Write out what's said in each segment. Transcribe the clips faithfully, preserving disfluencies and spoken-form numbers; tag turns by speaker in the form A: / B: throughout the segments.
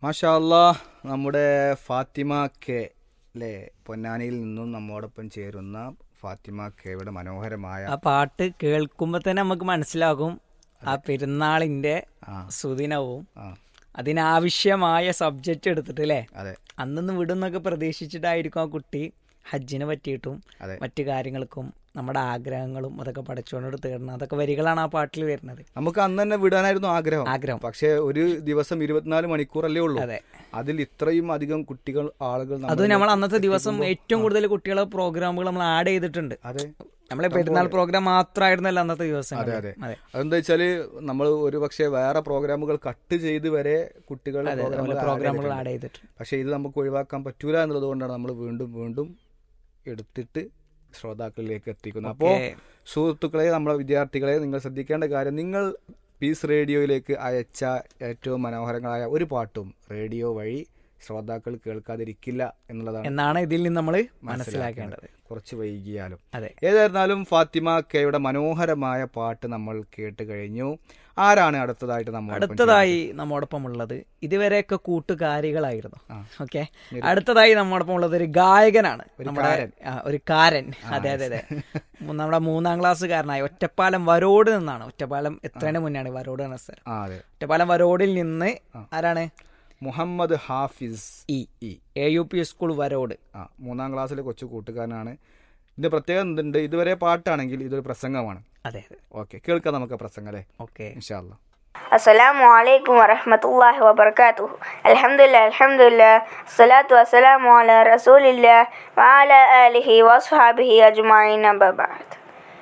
A: മാഷാ അല്ലാഹ്. നമ്മുടെ ഫാത്തിമ കെ അല്ലേ, പൊന്നാനിയിൽ നിന്നും നമ്മോടൊപ്പം ചേരുന്ന ഫാത്തിമ കെയുടെ മനോഹരമായ
B: ആ പാട്ട് കേൾക്കുമ്പോൾ തന്നെ നമുക്ക് മനസ്സിലാകും ആ പെരുന്നാളിന്റെ സുദിനവും അതിനാവശ്യമായ സബ്ജക്റ്റ് എടുത്തിട്ട് അല്ലേ,
A: അതെ
B: അന്നൊന്ന് വിടുന്നൊക്കെ പ്രതീക്ഷിച്ചിട്ടായിരിക്കും ആ കുട്ടി ഹജ്ജിനെ പറ്റിയിട്ടും മറ്റു കാര്യങ്ങൾക്കും നമ്മുടെ ആഗ്രഹങ്ങളും അതൊക്കെ പഠിച്ചുകൊണ്ടോട് തീർന്നത്. അതൊക്കെ വരികളാണ് ആ പാട്ടിൽ വരുന്നത്.
A: നമുക്ക് അന്ന് തന്നെ വിടാനായിരുന്നു ആഗ്രഹം
B: ആഗ്രഹം
A: പക്ഷെ ഒരു ദിവസം ഇരുപത്തിനാല് മണിക്കൂറല്ലേ ഉള്ളൂ.
B: അതെ,
A: അതിൽ ഇത്രയും അധികം കുട്ടികൾ ആളുകൾ
B: അതും നമ്മൾ അന്നത്തെ ദിവസം ഏറ്റവും കൂടുതൽ കുട്ടികളെ പ്രോഗ്രാമുകൾ നമ്മൾ ആഡ് ചെയ്തിട്ടുണ്ട്.
A: അതെ,
B: നമ്മളെ പെരുന്നാൾ പ്രോഗ്രാം മാത്രമായിരുന്നല്ലോ അന്നത്തെ ദിവസം.
A: അതെ അതെ അതെന്താ വെച്ചാല് നമ്മൾ ഒരു പക്ഷേ വേറെ പ്രോഗ്രാമുകൾ കട്ട് ചെയ്ത് വരെ കുട്ടികൾ
B: പ്രോഗ്രാമുകൾ ആഡ് ചെയ്തിട്ടുണ്ട്.
A: പക്ഷെ ഇത് നമുക്ക് ഒഴിവാക്കാൻ പറ്റൂല എന്നുള്ളത് കൊണ്ടാണ് നമ്മൾ വീണ്ടും വീണ്ടും എടുത്തിട്ട് ശ്രോതാക്കളിലേക്ക് എത്തിക്കുന്നത്. അപ്പോൾ സുഹൃത്തുക്കളെ, നമ്മളെ വിദ്യാർത്ഥികളെ, നിങ്ങൾ ശ്രദ്ധിക്കേണ്ട കാര്യം, നിങ്ങൾ പീസ് റേഡിയോയിലേക്ക് അയച്ച ഏറ്റവും മനോഹരങ്ങളായ ഒരു പാട്ടും റേഡിയോ വഴി ശ്രോതാക്കൾ കേൾക്കാതിരിക്കില്ല എന്നുള്ളതാണ്
B: എന്നാണ് ഇതിൽ നിന്ന് നമ്മൾ മനസ്സിലാക്കേണ്ടത്,
A: കുറച്ച് വൈകിയാലും.
B: അതെ,
A: ഏതായിരുന്നാലും ഫാത്തിമ കെയുടെ മനോഹരമായ പാട്ട് നമ്മൾ കേട്ട് കഴിഞ്ഞു. ആരാണ് അടുത്തതായിട്ട് നമ്മൾ
B: അടുത്തതായി നമ്മോടൊപ്പം ഉള്ളത്? ഇതുവരെയൊക്കെ കൂട്ടുകാരികളായിരുന്നു. ഓക്കെ, അടുത്തതായി നമ്മോടൊപ്പം ഉള്ളത് ഒരു ഗായകനാണ്, ഒരു കാരൻ. അതെ അതെ അതെ നമ്മുടെ മൂന്നാം ക്ലാസ്സുകാരനായ ഒറ്റപ്പാലം വരോട് നിന്നാണ്. ഒറ്റപ്പാലം എത്രയുടെ മുന്നാണ് വരോട് എന്ന സ്ഥലം. ഒറ്റപ്പാലം വരോടിൽ നിന്ന് ആരാണ്?
A: Muhammad Hafiz
B: E A U P school Varode.
A: ആ മൂന്നാം ക്ലാസ്സിലെ കൊച്ചു കൂട്ടുകാരനാണ്. ഇതിന്റെ പ്രത്യേകത എന്തുണ്ട്? ഇതുവരെ പാട്ടാണെങ്കിൽ ഇതൊരു പ്രസംഗമാണ്.
B: അതെ,
A: ഓക്കെ, കേൾക്കാം നമുക്ക് പ്രസംഗം അല്ലേ.
B: ഓക്കെ,
A: ഇൻഷാ അല്ലാ.
C: അസ്സലാമു അലൈക്കും വറഹ്മത്തുള്ളാഹി വബറകാതുഹു. അൽഹംദുലില്ലാഹി അൽഹംദുലില്ലാഹി സ്വലാത്തു വസ്സലാമു അലാ റസൂലില്ലാഹി വഅലാ ആലിഹി വസ്ഹബിഹി അജ്മഈൻ. ബഅദ്.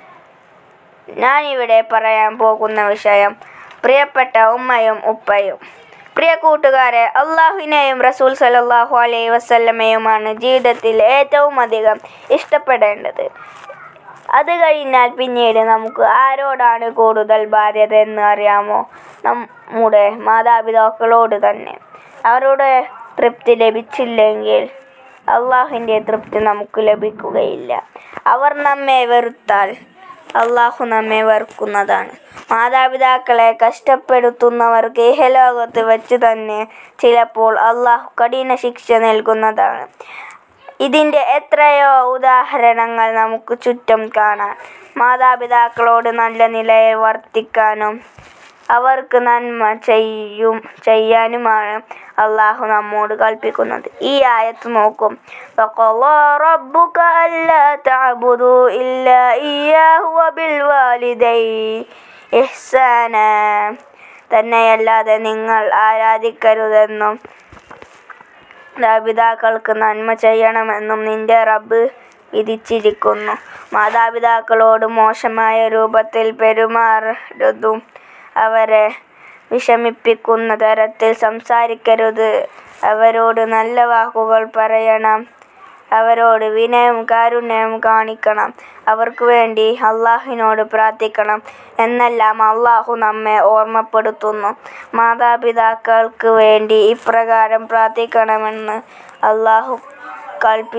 C: ഞാൻ ഇവിടെ പറയാൻ പോകുന്ന വിഷയം പ്രിയപ്പെട്ട ഉമ്മയും ഉപ്പയും. പ്രിയ കൂട്ടുകാരെ, അള്ളാഹുവിനെയും റസൂൽ സല്ലല്ലാഹു അലൈഹി വസല്ലമയുമാണ് ജീവിതത്തിൽ ഏറ്റവും അധികം ഇഷ്ടപ്പെടേണ്ടത്. അത് കഴിഞ്ഞാൽ പിന്നീട് നമുക്ക് ആരോടാണ് കൂടുതൽ ബാധ്യത എന്ന് അറിയാമോ? നമ്മുടെ മാതാപിതാക്കളോട് തന്നെ. അവരുടെ തൃപ്തി ലഭിച്ചില്ലെങ്കിൽ അള്ളാഹുവിൻ്റെ തൃപ്തി നമുക്ക് ലഭിക്കുകയില്ല. അവർ നമ്മെ വെറുത്താൽ അള്ളാഹു നമ്മെ വെറുക്കുന്നതാണ്. മാതാപിതാക്കളെ കഷ്ടപ്പെടുത്തുന്നവർക്ക് ഇഹലോകത്ത് വെച്ച് തന്നെ ചിലപ്പോൾ അള്ളാഹു കഠിന ശിക്ഷ നൽകുന്നതാണ്. ഇതിൻ്റെ എത്രയോ ഉദാഹരണങ്ങൾ നമുക്ക് ചുറ്റും കാണാം. മാതാപിതാക്കളോട് നല്ല നിലയിൽ വർത്തിക്കാനും അവർക്ക് നന്മ ചെയ്യും ചെയ്യാനുമാണ് അള്ളാഹു നമ്മോട് കൽപ്പിക്കുന്നത്. ഈ ആയത്ത് നോക്കും. വഖളാ റബ്ബുക അല്ലാ തഅബുദു ഇല്ലാ ഇയ്യാഹു വബിൽ വാലിദൈനി ഇഹ്സാനാ. തന്നെയല്ലാതെ നിങ്ങൾ ആരാധിക്കരുതെന്നും മാതാപിതാക്കൾക്ക് നന്മ ചെയ്യണമെന്നും നിന്റെ റബ്ബ് വിധിച്ചിരിക്കുന്നു. മാതാപിതാക്കളോട് മോശമായ രൂപത്തിൽ പെരുമാറരുതും അവരെ വിഷമിപ്പിക്കുന്ന തരത്തിൽ സംസാരിക്കരുത്. അവരോട് നല്ല വാക്കുകൾ പറയണം. അവരോട് വിനയവും കാരുണ്യവും കാണിക്കണം. അവർക്ക് വേണ്ടി അള്ളാഹുവിനോട് പ്രാർത്ഥിക്കണം എന്നെല്ലാം അള്ളാഹു നമ്മെ ഓർമ്മപ്പെടുത്തുന്നു. മാതാപിതാക്കൾക്ക് വേണ്ടി ഇപ്രകാരം പ്രാർത്ഥിക്കണമെന്ന് അള്ളാഹു കൽപ്പി